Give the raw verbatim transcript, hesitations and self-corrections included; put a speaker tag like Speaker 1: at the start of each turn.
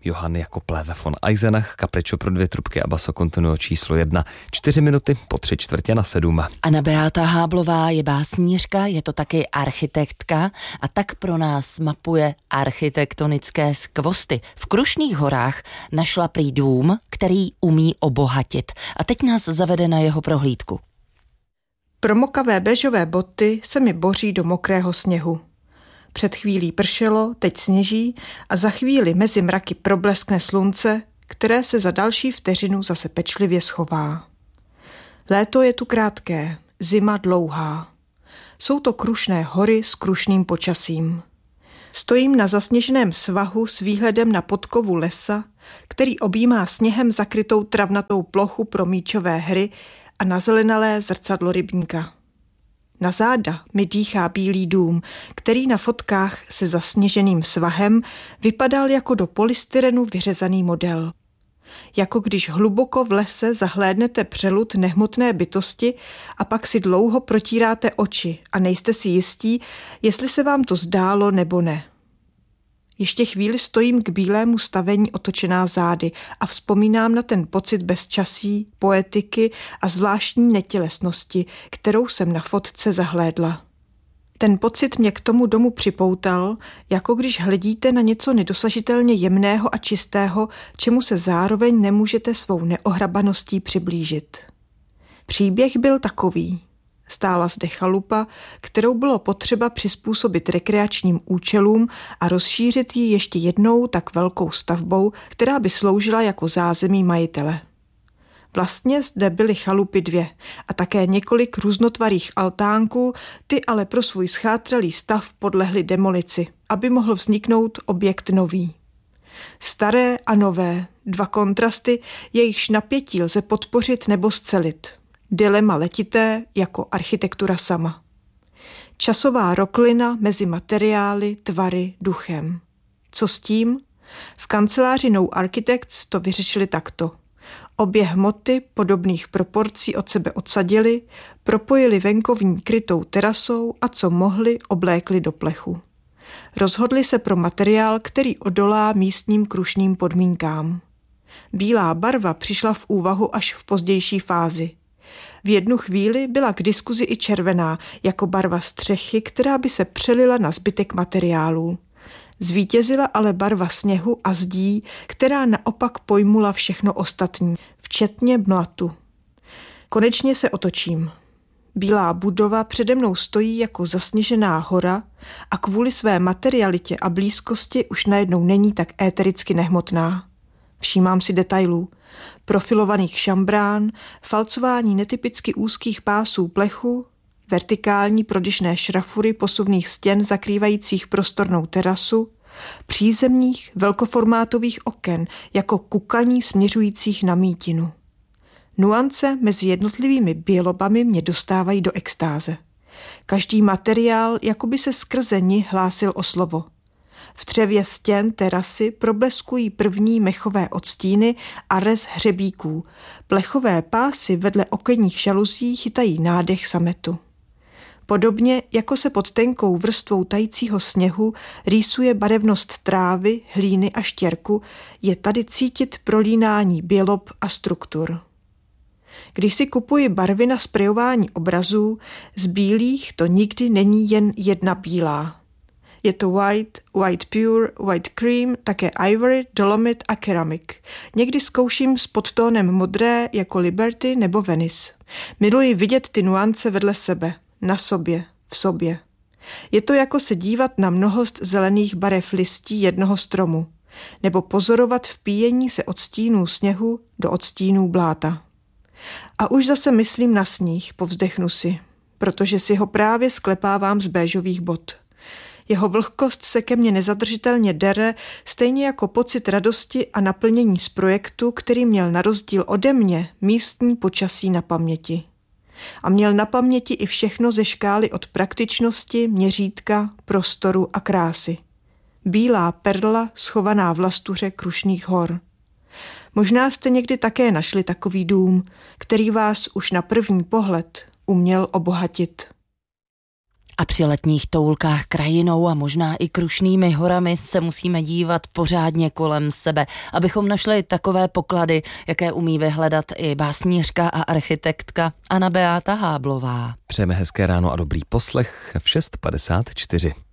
Speaker 1: Johann jako Pleve von Eisenach, Capriccio pro dvě trubky a basso continuo číslo jedna. Čtyři minuty po tři čtvrtě na sedm.
Speaker 2: Anna Beáta Háblová je básnířka, je to taky architektka a tak pro nás mapuje architektonické skvosty. V Krušných horách našla prý dům, který umí obohatit. A teď nás zavede na jeho prohlídku.
Speaker 3: Promokavé béžové boty se mi boří do mokrého sněhu. Před chvílí pršelo, teď sněží a za chvíli mezi mraky probleskne slunce, které se za další vteřinu zase pečlivě schová. Léto je tu krátké, zima dlouhá. Jsou to Krušné hory s krušným počasím. Stojím na zasněženém svahu s výhledem na podkovu lesa, který objímá sněhem zakrytou travnatou plochu pro míčové hry a na zelenalé zrcadlo rybníka. Na záda mi dýchá bílý dům, který na fotkách se zasněženým svahem vypadal jako do polystyrenu vyřezaný model. Jako když hluboko v lese zahlédnete přelud nehmotné bytosti a pak si dlouho protíráte oči a nejste si jistí, jestli se vám to zdálo nebo ne. Ještě chvíli stojím k bílému stavení otočená zády a vzpomínám na ten pocit bezčasí, poetiky a zvláštní netělesnosti, kterou jsem na fotce zahlédla. Ten pocit mě k tomu domu připoutal, jako když hledíte na něco nedosažitelně jemného a čistého, čemu se zároveň nemůžete svou neohrabaností přiblížit. Příběh byl takový. Stála zde chalupa, kterou bylo potřeba přizpůsobit rekreačním účelům a rozšířit ji ještě jednou tak velkou stavbou, která by sloužila jako zázemí majitele. Vlastně zde byly chalupy dvě a také několik různotvarých altánků, ty ale pro svůj schátralý stav podlehly demolici, aby mohl vzniknout objekt nový. Staré a nové, dva kontrasty, jejichž napětí lze podpořit nebo scelit. Dilema letité jako architektura sama. Časová roklina mezi materiály, tvary, duchem. Co s tím? V kanceláři No Architects to vyřešili takto. Obě hmoty podobných proporcí od sebe odsadili, propojili venkovní krytou terasou a co mohli, oblékli do plechu. Rozhodli se pro materiál, který odolá místním krušným podmínkám. Bílá barva přišla v úvahu až v pozdější fázi. V jednu chvíli byla k diskuzi i červená, jako barva střechy, která by se přelila na zbytek materiálů. Zvítězila ale barva sněhu a zdí, která naopak pojmula všechno ostatní, včetně mlatu. Konečně se otočím. Bílá budova přede mnou stojí jako zasněžená hora a kvůli své materialitě a blízkosti už najednou není tak étericky nehmotná. Všímám si detailů. Profilovaných šambrán, falcování netypicky úzkých pásů plechu, vertikální prodyšné šrafury posuvných stěn zakrývajících prostornou terasu, přízemních velkoformátových oken jako kukaní směřujících na mítinu. Nuance mezi jednotlivými bělobami mě dostávají do extáze. Každý materiál jakoby se skrze ni hlásil o slovo. V třevě stěn terasy probleskují první mechové odstíny a rez hřebíků. Plechové pásy vedle okenních žaluzí chytají nádech sametu. Podobně jako se pod tenkou vrstvou tajícího sněhu rýsuje barevnost trávy, hlíny a štěrku, je tady cítit prolínání bělob a struktur. Když si kupuji barvy na sprejování obrazů, z bílých to nikdy není jen jedna bílá. Je to white, white pure, white cream, také ivory, dolomit a keramik. Někdy zkouším s podtónem modré jako Liberty nebo Venice. Miluji vidět ty nuance vedle sebe, na sobě, v sobě. Je to jako se dívat na mnohost zelených barev listí jednoho stromu, nebo pozorovat vpíjení se odstínů sněhu do odstínů bláta. A už zase myslím na sníh, povzdechnu si, protože si ho právě sklepávám z béžových bot. Jeho vlhkost se ke mně nezadržitelně dere, stejně jako pocit radosti a naplnění z projektu, který měl na rozdíl ode mě místní počasí na paměti. A měl na paměti i všechno ze škály od praktičnosti, měřítka, prostoru a krásy. Bílá perla schovaná v lastuře Krušných hor. Možná jste někdy také našli takový dům, který vás už na první pohled uměl obohatit.
Speaker 2: A při letních toulkách krajinou a možná i Krušnými horami se musíme dívat pořádně kolem sebe, abychom našli takové poklady, jaké umí vyhledat i básnířka a architektka Anna Beáta Háblová.
Speaker 1: Přejeme hezké ráno a dobrý poslech v šest padesát čtyři.